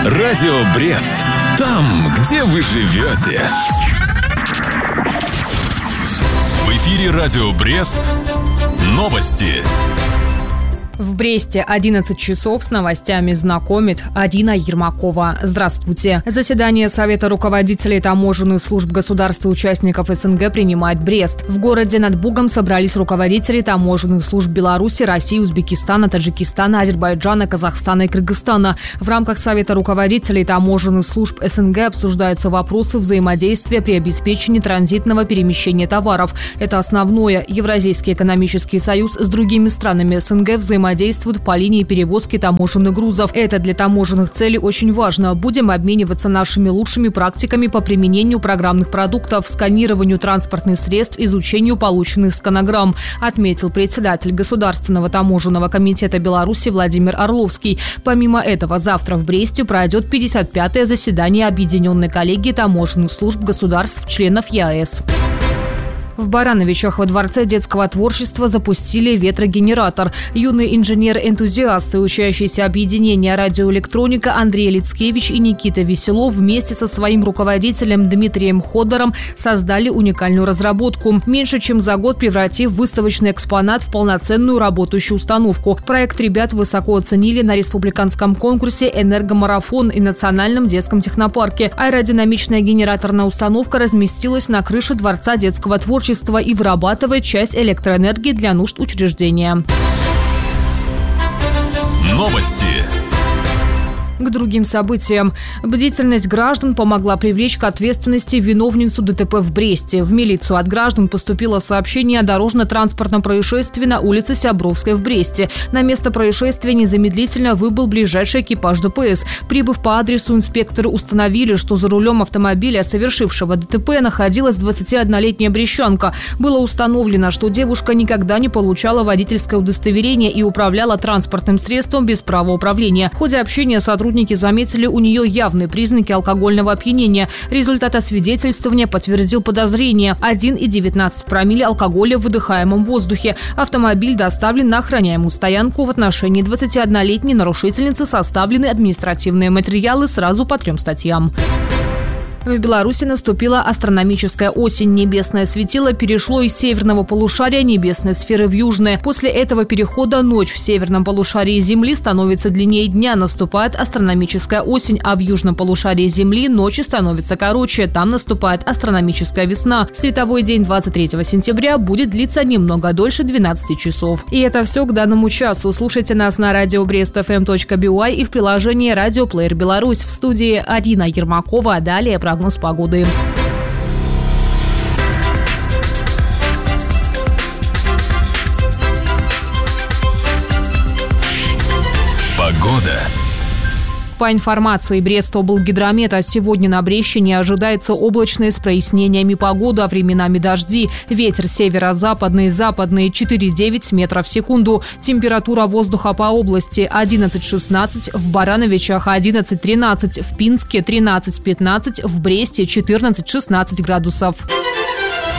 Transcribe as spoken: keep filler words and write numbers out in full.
Радио Брест. Там, где вы живете. В эфире Радио Брест. Новости. В Бресте одиннадцать часов с новостями знакомит Арина Ермакова. Здравствуйте. Заседание Совета руководителей таможенных служб государств-участников СНГ принимает Брест. В городе над Бугом собрались руководители таможенных служб Беларуси, России, Узбекистана, Таджикистана, Азербайджана, Казахстана и Кыргызстана. В рамках Совета руководителей таможенных служб СНГ обсуждаются вопросы взаимодействия при обеспечении транзитного перемещения товаров. Это основное. Евразийский экономический союз с другими странами СНГ взаимодействует действуют по линии перевозки таможенных грузов. Это для таможенных целей очень важно. Будем обмениваться нашими лучшими практиками по применению программных продуктов, сканированию транспортных средств, изучению полученных сканограмм, отметил председатель Государственного таможенного комитета Беларуси Владимир Орловский. Помимо этого, завтра в Бресте пройдет пятьдесят пятое заседание Объединенной коллегии таможенных служб государств-членов ЕАЭС. В Барановичах во Дворце детского творчества запустили ветрогенератор. Юные инженеры-энтузиасты, учащиеся объединения «Радиоэлектроника» Андрей Лицкевич и Никита Веселов вместе со своим руководителем Дмитрием Ходором создали уникальную разработку, меньше чем за год превратив выставочный экспонат в полноценную работающую установку. Проект ребят высоко оценили на республиканском конкурсе «Энергомарафон» и Национальном детском технопарке. Аэродинамичная генераторная установка разместилась на крыше Дворца детского творчества и вырабатывает часть электроэнергии для нужд учреждения. Новости. К другим событиям. Бдительность граждан помогла привлечь к ответственности виновницу ДТП в Бресте. В милицию от граждан поступило сообщение о дорожно-транспортном происшествии на улице Сябровской в Бресте. На место происшествия незамедлительно выбыл ближайший экипаж ДПС. Прибыв по адресу, инспекторы установили, что за рулем автомобиля, совершившего ДТП, находилась двадцатиоднолетняя брестчанка. Было установлено, что девушка никогда не получала водительское удостоверение и управляла транспортным средством без права управления. В ходе общения сотрудники Сотрудники заметили у нее явные признаки алкогольного опьянения. Результат освидетельствования подтвердил подозрение. один и девятнадцать промилле алкоголя в выдыхаемом воздухе. Автомобиль доставлен на охраняемую стоянку. В отношении двадцатиоднолетней нарушительницы составлены административные материалы сразу по трем статьям. В Беларуси наступила астрономическая осень. Небесное светило перешло из северного полушария небесной сферы в южное. После этого перехода ночь в северном полушарии Земли становится длиннее дня, наступает астрономическая осень, а в южном полушарии Земли ночи становятся короче, там наступает астрономическая весна. Световой день двадцать третьего сентября будет длиться немного дольше двенадцати часов. И это все к данному часу. Слушайте нас на радио брест эф эм точка би уай и в приложении «Радиоплеер Беларусь». В студии Арина Ермакова, а далее прогноз погоды. Погода. По информации Брестоблгидромета, сегодня на Бресте не ожидается облачная с прояснениями погода, а временами дожди. Ветер северо-западный, западный четыре-девять метров в секунду. Температура воздуха по области одиннадцать-шестнадцать, в Барановичах одиннадцать-тринадцать, в Пинске тринадцать-пятнадцать, в Бресте четырнадцать-шестнадцать градусов.